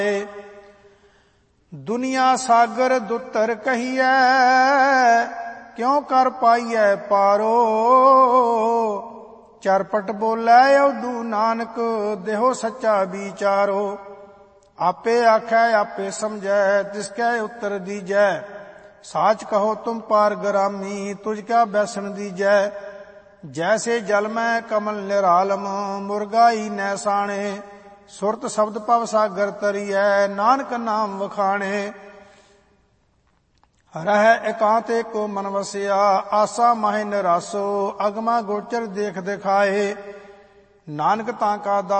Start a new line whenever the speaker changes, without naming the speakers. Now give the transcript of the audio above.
ਦੁਨੀਆ ਸਾਗਰ ਦੁੱਤਰ ਕਹੀਐ, ਕਿਉ ਕਰ ਪਾਈਐ ਪਾਰੋ। ਚਰਪਟ ਬੋਲੇ ਉਦੂ ਨਾਨਕ, ਦੇਹੋ ਸੱਚਾ ਵਿਚਾਰੋ। ਆਪੇ ਆਖੈ ਆਪੇ ਸਮਝੈ, ਤਿਸਕੈ ਉੱਤਰ ਦੀਜੈ। ਸਾਚ ਕਹੋ ਤੁਮ ਪਾਰ ਗਰਾਮੀ, ਤੁਝ ਕਾ ਬੈਸਣ ਦੀਜੈ। ਜੈਸੇ ਜਲ ਮੈਂ ਕਮਲ ਨਿਰਾਲਮ, ਮੁਰਗਾਈ ਨੈ ਸਾਣੇ। ਸੁਰਤ ਸ਼ਬਦ ਭਵ ਸਾਗਰ ਤਰੀਐ, ਨਾਨਕ ਨਾਮ ਵਖਾਣੇ। ਰਹਿ ਇਕਾਂਤ ਏਕੋ ਮਨ ਵਸਿਆ, ਆਸਾ ਮਾਹਿ ਨਿਰਾਸੋ। ਅਗਮਾ ਗੋਚਰ ਦੇਖ ਦਿਖਾਏ, ਨਾਨਕ ਤਾਂ ਕਾ